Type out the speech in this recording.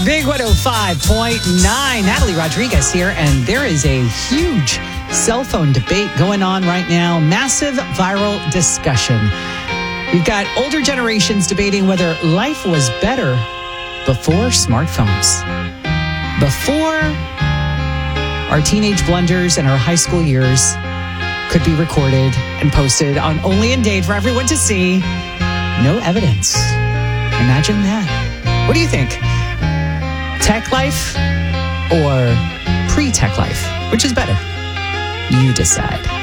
Big 105.9. Natalie Rodriguez here, and there is a huge cell phone debate going on right now. Massive viral discussion. We've got older generations debating whether life was better before smartphones. Before our teenage blunders and our high school years could be recorded and posted on Only in Dade for everyone to see. No evidence. Imagine that. What do you think? Tech life or pre-tech life? Which is better? You decide.